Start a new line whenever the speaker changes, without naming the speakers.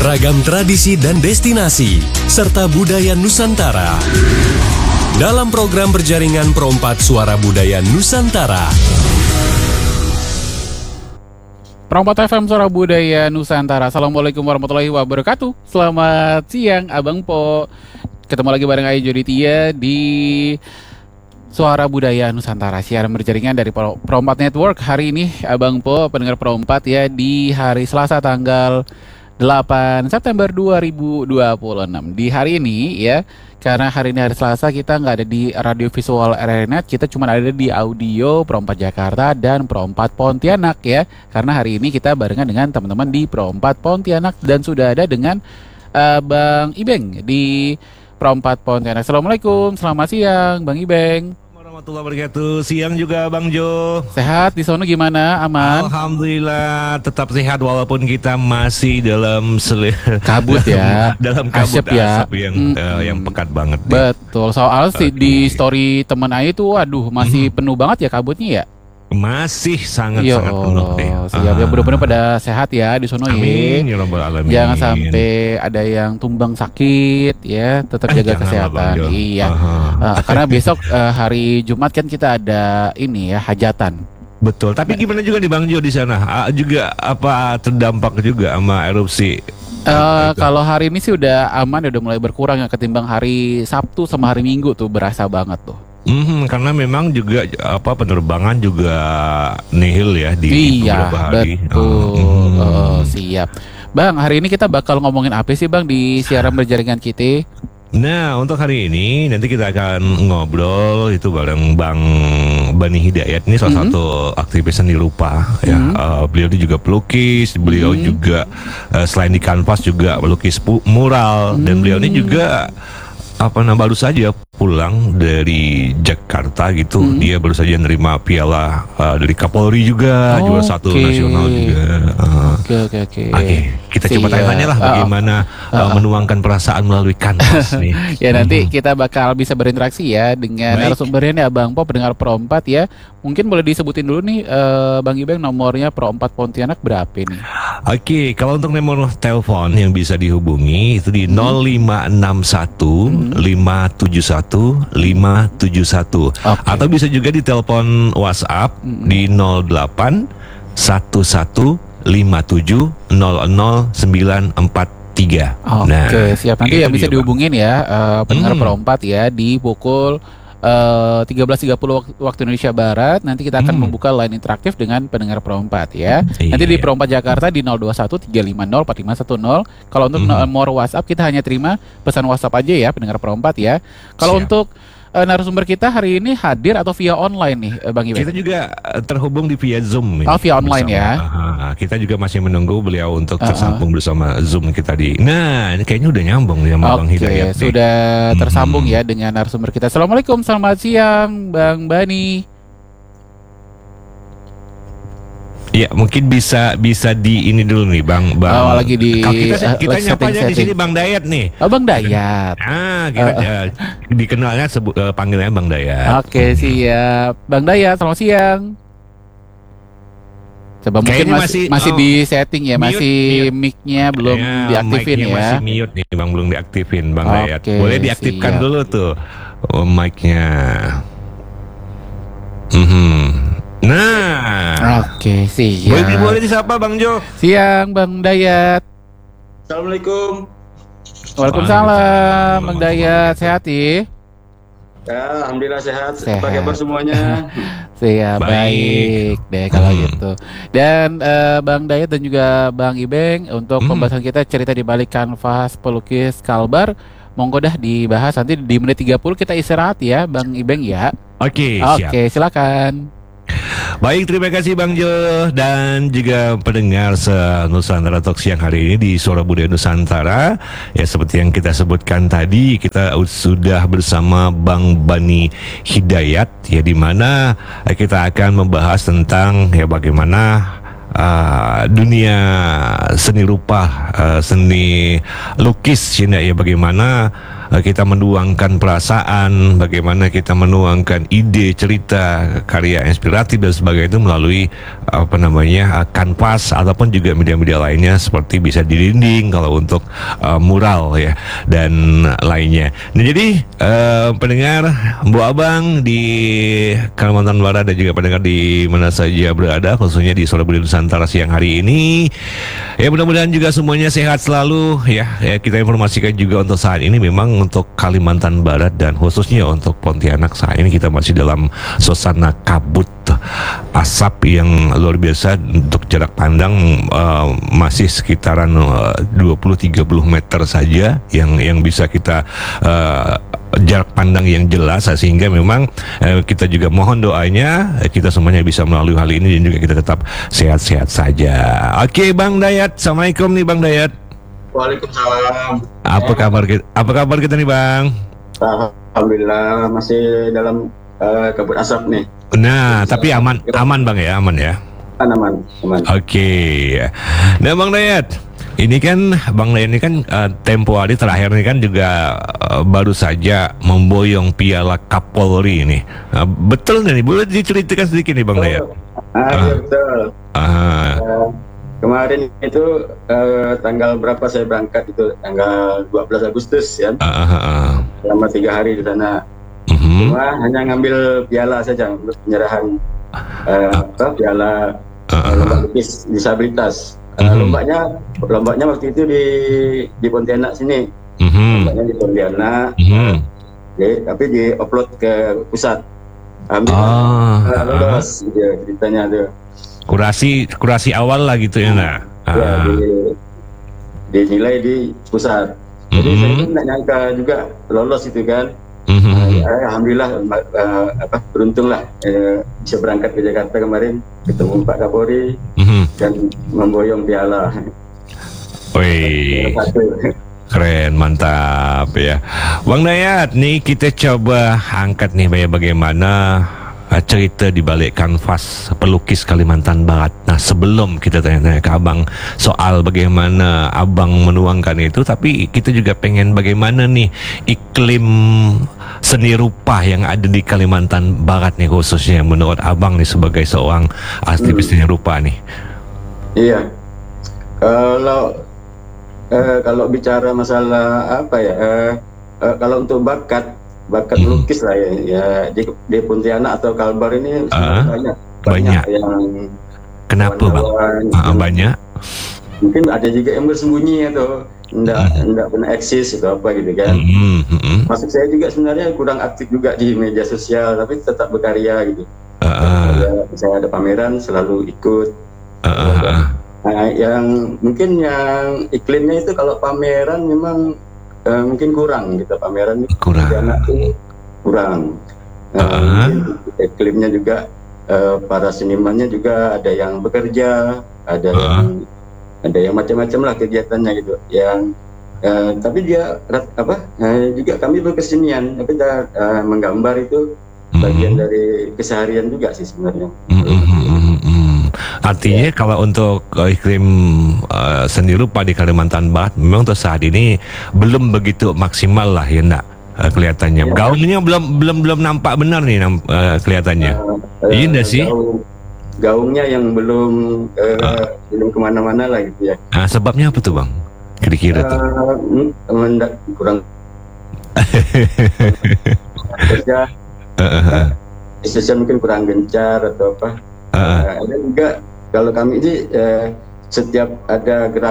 ragam tradisi dan destinasi, serta budaya Nusantara. Dalam program berjaringan Pro4 Suara Budaya Nusantara.
Pro4 FM Suara Budaya Nusantara. Assalamualaikum warahmatullahi wabarakatuh. Selamat siang Abang Po. Ketemu lagi bareng Ayu Joditia di Suara Budaya Nusantara, siaran berjaringan dari Pro4 Network. Hari ini Abang Po, pendengar Pro4 ya, di hari Selasa tanggal 8 September 2026. Di hari ini ya, karena hari ini hari Selasa, kita nggak ada di radio visual RRNet, kita cuma ada di audio Pro4 Jakarta dan Pro4 Pontianak ya. Karena hari ini kita barengan dengan teman-teman di Pro4 Pontianak dan sudah ada dengan Bang Ibeng di Pro4 Pontianak. Assalamualaikum, selamat siang Bang Ibeng.
Warahmatullahi wabarakatuh. Siang juga Bang Jo.
Sehat di sono gimana? Aman?
Alhamdulillah tetap sehat walaupun kita masih dalam
kabut ya.
dalam kabut
asap ya.
Asap yang pekat banget.
Betul. Soal sih di story teman Ayu tuh, waduh masih penuh banget ya kabutnya ya.
Masih sangat-sangat penuh deh.
Siap ya, benar-benar pada sehat ya di sono ya.
Amin ya rabbal alamin.
Jangan sampai ada yang tumbang sakit ya, tetap jaga kesehatan. Iya. Karena besok hari Jumat kan kita ada ini ya, hajatan.
Betul. Tapi gimana juga di Bang Jo di sana? Juga apa terdampak juga sama erupsi?
Kalau hari ini sih udah aman, udah mulai berkurang ya, ketimbang hari Sabtu sama hari Minggu tuh berasa banget tuh.
Karena memang juga penerbangan juga nihil ya di beberapa hari.
Betul. Siap. Bang, hari ini kita bakal ngomongin apa sih Bang di siaran berjaringan kita?
Nah, untuk hari ini nanti kita akan ngobrol itu bareng Bang Bani Hidayat. Ini salah satu aktivis seni rupa ya. Beliau juga pelukis, beliau juga selain di kanvas juga pelukis mural, dan beliau ini juga baru saja pulang dari Jakarta gitu. Dia baru saja nerima piala dari Kapolri juga, juara 1 nasional juga. Oke, kita coba tanya lah bagaimana menuangkan perasaan melalui kanvas nih.
Ya nanti kita bakal bisa berinteraksi ya dengan narasumbernya nih Abang Po, pendengar Pro4 ya. Mungkin boleh disebutin dulu nih Bang Ibeng, nomornya Pro4 Pontianak berapa nih?
Oke, kalau untuk nomor telepon yang bisa dihubungi itu di 0561 571 571. Atau bisa juga di telepon WhatsApp di 08 11 57 00 943.
Oke, siap. Nanti yang bisa dihubungin ya pendengar Pro4 ya di pukul 13.30 waktu Indonesia Barat. Nanti kita akan membuka line interaktif dengan pendengar Pro4 ya. Nanti di Pro4 Jakarta di 021 350 4510. Kalau untuk nomor WhatsApp kita hanya terima pesan WhatsApp aja ya pendengar Pro4 ya. Kalau untuk narasumber kita hari ini hadir atau via online nih Bang Iben?
Kita juga terhubung via Zoom.
Via online ya.
Kita juga masih menunggu beliau untuk tersambung bersama Zoom kita di. Nah, ini kayaknya udah nyambung ya sama Bang Hidayat.
Sudah tersambung ya dengan narasumber kita. Assalamualaikum, selamat siang Bang Bani.
Ya, mungkin bisa di ini dulu nih Bang.
Lagi di
kita nyapa aja di sini Bang Dayat nih.
Bang Dayat.
Kita dikenalnya panggilnya Bang Dayat.
Oke, siap. Bang Dayat, selamat siang. Coba mungkin masih di setting ya, masih mic-nya belum diaktifin ya.
Masih mute nih Bang, belum diaktifin Bang Dayat. Boleh diaktifkan dulu tuh mic-nya. Nah, siap. Boleh disapa Bang Jo.
Siang Bang Dayat.
Assalamualaikum.
Waalaikumsalam Bang Dayat, sehat ya?
Ya, alhamdulillah sehat. Apa kabar semuanya?
Siap, baik deh kalau gitu. Dan Bang Dayat dan juga Bang Ibeng, untuk pembahasan kita cerita di balik kanvas pelukis Kalbar, monggo dah dibahas. Nanti di menit 30 kita istirahat ya Bang Ibeng ya.
Oke,
silakan.
Baik, terima kasih Bang Jo dan juga pendengar Nusantara Talk siang hari ini di Suara Budaya Nusantara. Ya, seperti yang kita sebutkan tadi, kita sudah bersama Bang Bani Hidayat ya, di mana kita akan membahas tentang ya bagaimana dunia seni rupa, seni lukis ya, bagaimana kita menuangkan perasaan, bagaimana kita menuangkan ide, cerita, karya inspiratif dan sebagainya itu melalui kanvas ataupun juga media-media lainnya seperti bisa di dinding kalau untuk mural ya dan lainnya. Nah, jadi pendengar Bu Abang di Kalimantan Barat dan juga pendengar di mana saja berada, khususnya di Suara Budaya Nusantara siang hari ini, ya mudah-mudahan juga semuanya sehat selalu ya. Kita informasikan juga untuk saat ini memang untuk Kalimantan Barat dan khususnya untuk Pontianak saat ini kita masih dalam suasana kabut asap yang luar biasa. Untuk jarak pandang masih sekitaran 20-30 meter saja yang bisa kita jarak pandang yang jelas, sehingga memang kita juga mohon doanya kita semuanya bisa melalui hal ini dan juga kita tetap sehat-sehat saja. Oke, Bang Dayat, assalamualaikum nih Bang Dayat.
Waalaikumsalam.
Apa kabar kita nih Bang?
Alhamdulillah masih dalam kabut asap nih.
Nah, tapi aman Bang ya, aman ya.
Aman.
Oke. Nah Bang Dayat, ini kan Bang Dayat ini kan tempo hari terakhir ini kan juga baru saja memboyong piala Kapolri ini. Betul nih, boleh diceritakan sedikit nih Bang Dayat?
Iya betul. Kemarin itu tanggal berapa saya berangkat itu? Tanggal 12 Agustus ya. Selama 3 hari di sana. Cuma hanya ngambil piala saja untuk penyerahan piala lomba lukis disabilitas. Lombanya waktu itu di Pontianak sini. Lombanya di Pontianak. Tapi di-upload ke pusat. Lolos ceritanya tuh. Kurasi awal lah gitu ya, nah. Ya, dinilai di pusat. Jadi saya pun nggak nyangka juga lolos itu kan. Alhamdulillah beruntung lah bisa berangkat ke Jakarta kemarin, ketemu Pak Kapolri dan memboyong piala.
Wih, keren, mantap ya. Bang Dayat, nih kita coba angkat nih bagaimana cerita di balik kanvas pelukis Kalimantan Barat. Nah, sebelum kita tanya-tanya ke Abang soal bagaimana Abang menuangkan itu, tapi kita juga pengen bagaimana nih iklim seni rupa yang ada di Kalimantan Barat nih, khususnya menurut Abang nih sebagai seorang aktivis seni rupa nih. Iya.
Kalau bicara masalah apa ya, kalau untuk bakat melukis lah ya di Pontianak atau Kalbar ini banyak yang
kenapa Bang? Banyak.
Mungkin ada juga yang bersembunyi atau enggak pernah eksis atau apa gitu kan. Maksud saya juga sebenarnya kurang aktif juga di media sosial, tapi tetap berkarya gitu. Misalnya ada pameran selalu ikut. Yang mungkin yang iklimnya itu kalau pameran memang mungkin kurang gitu, pameran kurang. Iklimnya juga para senimannya juga ada yang bekerja, ada yang macam-macam lah kegiatannya gitu. Yang tapi dia juga kami berkesenian, tapi menggambar itu bagian dari keseharian juga sih sebenarnya.
Artinya kalau untuk iklim seni rupa di Kalimantan Barat memang untuk saat ini belum begitu maksimal lah ya, nak kelihatannya. Gaungnya belum nampak benar nih kelihatannya. Iya enggak sih?
Gaungnya yang belum kemana-mana lah gitu ya.
Sebabnya apa tuh Bang? Kira-kira tuh?
Kurang. Istilahnya mungkin kurang gencar atau apa. Ada juga kalau kami ini setiap ada gerakan